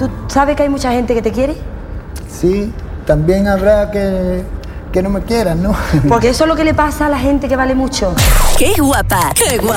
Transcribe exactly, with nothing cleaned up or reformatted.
¿Tú sabes que hay mucha gente que te quiere? Sí, también habrá que, que no me quieran, ¿no? Porque eso es lo que le pasa a la gente que vale mucho. ¡Qué guapa! ¡Qué guapa!